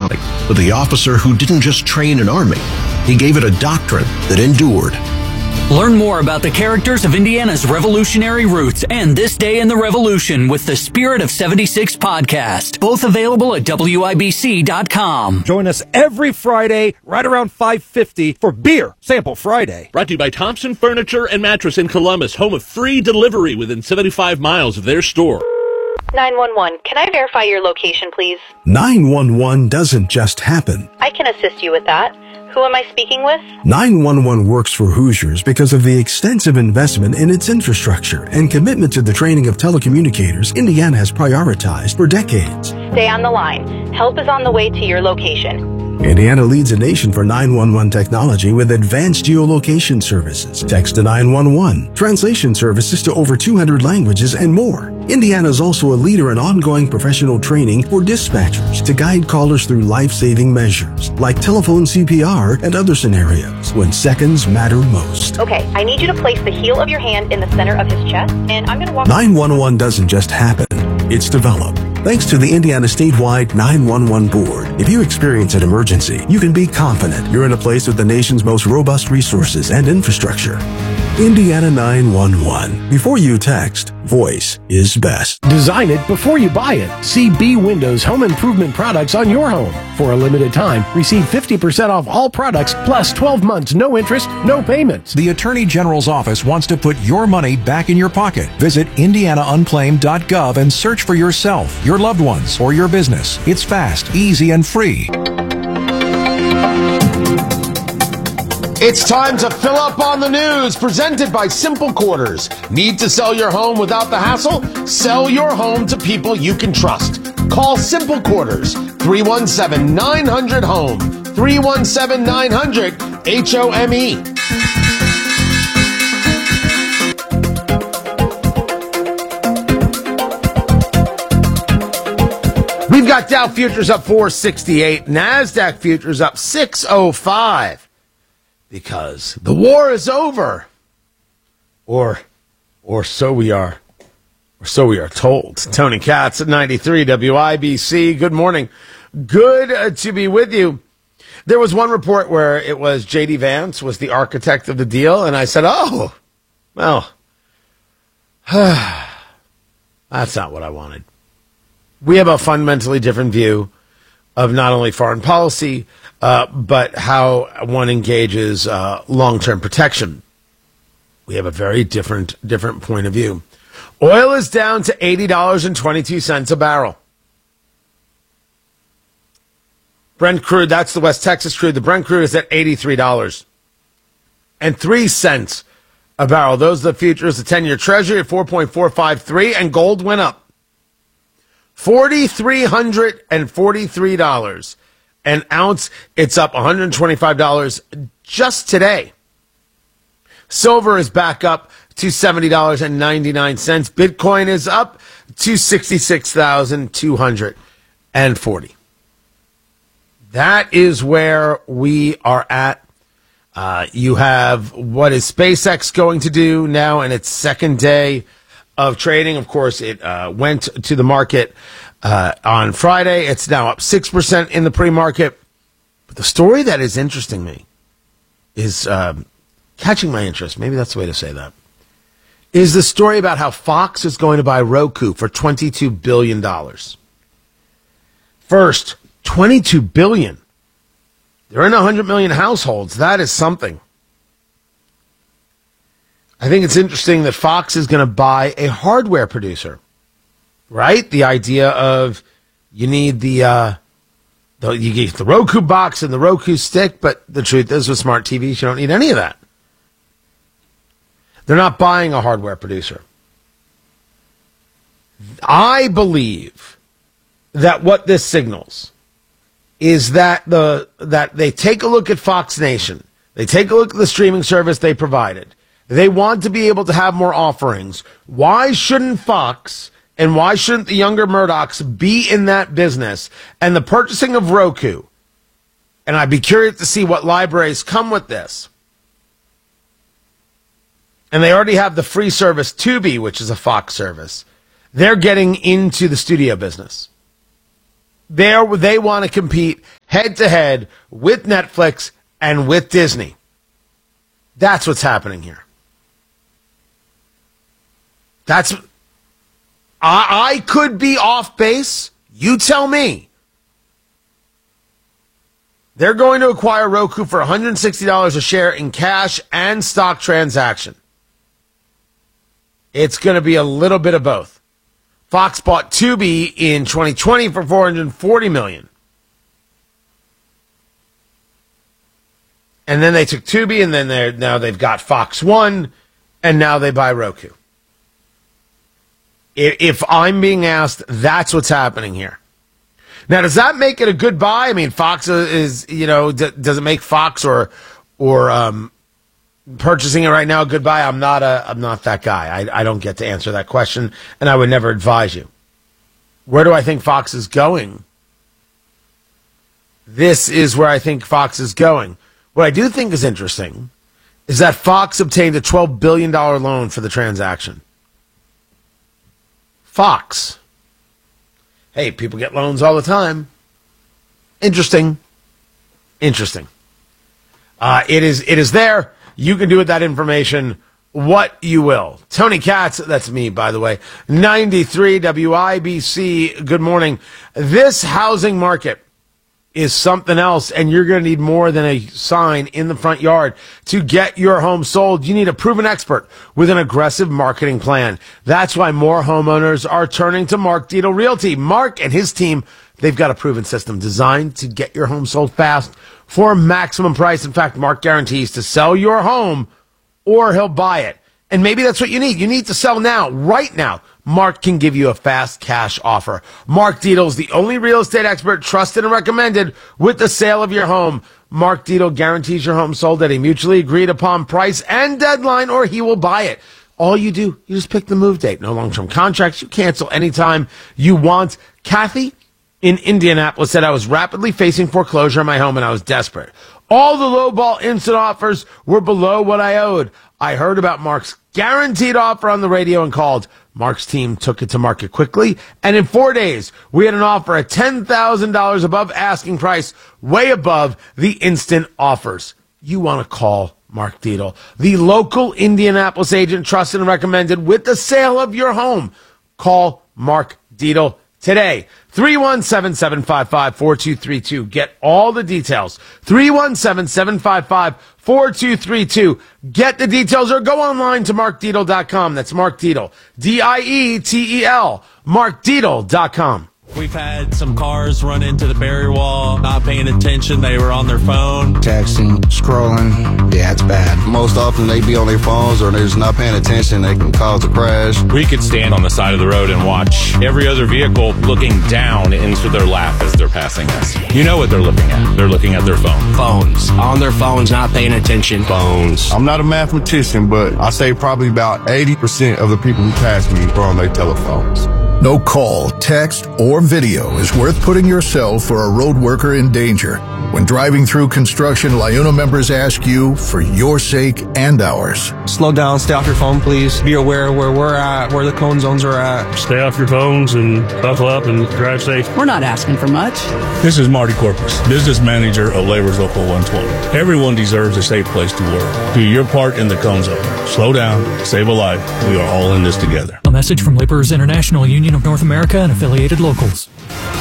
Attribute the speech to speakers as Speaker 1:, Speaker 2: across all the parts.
Speaker 1: with the officer who didn't just train an army, he gave it a doctrine that endured.
Speaker 2: Learn more about the characters of Indiana's revolutionary roots and this day in the revolution with the Spirit of 76 podcast, both available at WIBC.com.
Speaker 3: Join us every Friday right around 5:50 for Beer Sample Friday.
Speaker 4: Brought to you by Thompson Furniture and Mattress in Columbus, home of free delivery within 75 miles of their store.
Speaker 5: 911, can I verify your location, please?
Speaker 6: 911 doesn't just happen.
Speaker 5: I can assist you with that. Who am I speaking with?
Speaker 6: 911 works for Hoosiers because of the extensive investment in its infrastructure and commitment to the training of telecommunicators Indiana has prioritized for decades.
Speaker 5: Stay on the line. Help is on the way to your location.
Speaker 6: Indiana leads the nation for 911 technology with advanced geolocation services, text to 911, translation services to over 200 languages, and more. Indiana is also a leader in ongoing professional training for dispatchers to guide callers through life-saving measures like telephone CPR and other scenarios when seconds matter most.
Speaker 5: Okay, I need you to place the heel of your hand in the center of his chest, and I'm going to walk...
Speaker 6: 911 doesn't just happen, it's developed. Thanks to the Indiana Statewide 911 Board, if you experience an emergency, you can be confident you're in a place with the nation's most robust resources and infrastructure. Indiana 911. Before you text, voice is best.
Speaker 7: Design it before you buy it. See B Windows home improvement products on your home. For a limited time, receive 50% off all products plus 12 months, no interest, no payments.
Speaker 8: The Attorney General's office wants to put your money back in your pocket. Visit indianaunclaimed.gov and search for yourself, your loved ones, or your business. It's fast, easy, and free.
Speaker 9: It's time to fill up on the news, presented by Simple Quarters. Need to sell your home without the hassle? Sell your home to people you can trust. Call Simple Quarters, 317-900-HOME, 317-900-HOME. We've got Dow futures up 468, NASDAQ futures up 605. Because the war is over. Or so we are. Or so we are told. Tony Katz at 93 WIBC. Good morning. Good to be with you. There was one report where it was J.D. Vance was the architect of the deal, and I said, oh, well, that's not what I wanted. We have a fundamentally different view of not only foreign policy, but how one engages long-term protection. We have a very different point of view. Oil is down to $80.22 a barrel. Brent crude, that's the West Texas crude. The Brent crude is at $83.03 a barrel. Those are the futures. The 10-year Treasury at 4.453, and gold went up. $4,343 an ounce. It's up $125 just today. Silver is back up to $70.99. Bitcoin is up to $66,240. That is where we are at. You have what is SpaceX going to do now in its second day of trading. Of course, it went to the market on Friday. It's now up 6% in the pre-market. But the story that is interesting me is catching my interest. Maybe that's the way to say that. Is the story about how Fox is going to buy Roku for $22 billion. First, $22 billion. They're in 100 million households. That is something. I think it's interesting that Fox is going to buy a hardware producer, right? The idea of you need you get the Roku box and the Roku stick, but the truth is with smart TVs, you don't need any of that. They're not buying a hardware producer. I believe that what this signals is that that they take a look at Fox Nation. They take a look at the streaming service they provided. They want to be able to have more offerings. Why shouldn't Fox and why shouldn't the younger Murdochs be in that business? And the purchasing of Roku, and I'd be curious to see what libraries come with this. And they already have the free service Tubi, which is a Fox service. They're getting into the studio business. They want to compete head-to-head with Netflix and with Disney. That's what's happening here. I could be off base. You tell me. They're going to acquire Roku for $160 a share in cash and stock transaction. It's going to be a little bit of both. Fox bought Tubi in 2020 for $440 million. And then they took Tubi, and then now they've got Fox One, and now they buy Roku. If I'm being asked, that's what's happening here. Now, does that make it a good buy? I mean, Fox is, does it make Fox or purchasing it right now a good buy? I'm not that guy. I don't get to answer that question, and I would never advise you. Where do I think Fox is going? This is where I think Fox is going. What I do think is interesting is that Fox obtained a $12 billion loan for the transaction. Fox. Hey, people get loans all the time. Interesting. It is there. You can do with that information what you will. Tony Katz, that's me, by the way, 93 WIBC, good morning. This housing market is something else, and you're going to need more than a sign in the front yard to get your home sold. You need a proven expert with an aggressive marketing plan. That's why more homeowners are turning to Mark Dietel Realty. Mark and his team, they've got a proven system designed to get your home sold fast for a maximum price. In fact, Mark guarantees to sell your home or he'll buy it. And maybe that's what you need. You need to sell now, right now. Mark can give you a fast cash offer. Mark Dietel is the only real estate expert trusted and recommended with the sale of your home. Mark Dietel guarantees your home sold at a mutually agreed upon price and deadline, or he will buy it. All you do, you just pick the move date. No long-term contracts. You cancel anytime you want. Kathy in Indianapolis said, I was rapidly facing foreclosure on my home and I was desperate. All the lowball instant offers were below what I owed. I heard about Mark's guaranteed offer on the radio and called. Mark's team took it to market quickly, and in 4 days, we had an offer at $10,000 above asking price, way above the instant offers. You want to call Mark Dietel, the local Indianapolis agent trusted and recommended with the sale of your home. Call Mark Dietel today. 317-755-4232. Get all the details. 317-755-4232. Get the details or go online to markdietel.com. That's Mark Dietel. Dietel. markdietel.com.
Speaker 10: We've had some cars run into the barrier wall, not paying attention. They were on their phone.
Speaker 11: Texting, scrolling. Yeah, it's bad.
Speaker 12: Most often they be on their phones or they're just not paying attention. They can cause a crash.
Speaker 13: We could stand on the side of the road and watch every other vehicle looking down into their lap as they're passing us. You know what they're looking at. They're looking at their phone.
Speaker 14: Phones. On their phones, not paying attention.
Speaker 12: Phones. I'm not a mathematician, but I say probably about 80% of the people who pass me are on their telephones.
Speaker 15: No call, text, or video is worth putting yourself or a road worker in danger. When driving through construction, LIUNA members ask you for your sake and ours.
Speaker 16: Slow down, stay off your phone, please. Be aware where we're at, where the cone zones are at.
Speaker 17: Stay off your phones and buckle up and drive safe.
Speaker 18: We're not asking for much.
Speaker 17: This is Marty Corpus, business manager of Labor's Local 120. Everyone deserves a safe place to work. Do your part in the cone zone. Slow down, save a life. We are all in this together.
Speaker 19: A message from Laborers International Union of North America and affiliated locals.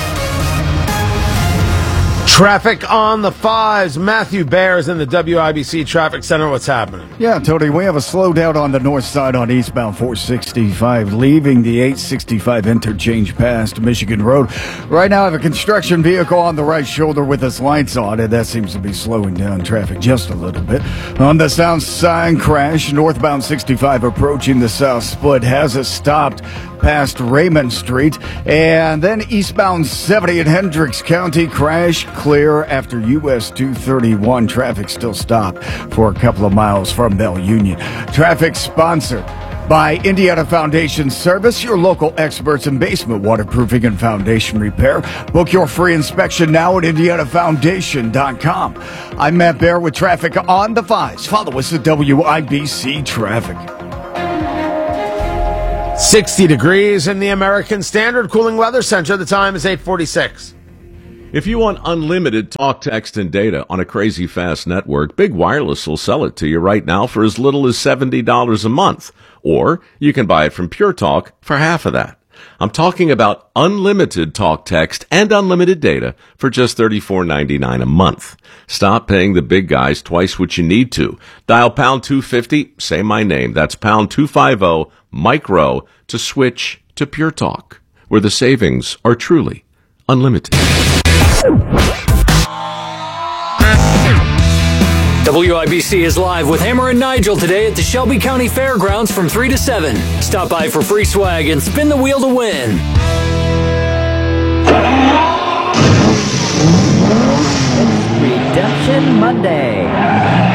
Speaker 9: Traffic on the fives. Matthew Bears in the WIBC Traffic Center. What's happening?
Speaker 20: Yeah, Tony, we have a slowdown on the north side on eastbound 465, leaving the 865 interchange past Michigan Road. Right now, I have a construction vehicle on the right shoulder with its lights on, and that seems to be slowing down traffic just a little bit. On the south side, crash, northbound 65 approaching the south split has it stopped past Raymond Street, and then eastbound 70 in Hendricks County, crash clear after US 231. Traffic still stopped for a couple of miles from Bell Union. Traffic sponsored by Indiana Foundation Service, your local experts in basement waterproofing and foundation repair. Book your free inspection now at indianafoundation.com. I'm Matt Bear with traffic on the fives. Follow us at WIBC Traffic.
Speaker 9: 60 degrees in the American Standard Cooling Weather Center. The time is 8:46.
Speaker 18: If you want unlimited talk, text, and data on a crazy fast network, Big Wireless will sell it to you right now for as little as $70 a month. Or you can buy it from Pure Talk for half of that. I'm talking about unlimited talk, text, and unlimited data for just $34.99 a month. Stop paying the big guys twice what you need to. Dial pound 250, say my name. That's pound 250 micro to switch to Pure Talk, where the savings are truly unlimited.
Speaker 2: WIBC is live with Hammer and Nigel today at the Shelby County Fairgrounds from 3 to 7. Stop by for free swag and spin the wheel to win.
Speaker 21: Redemption Monday.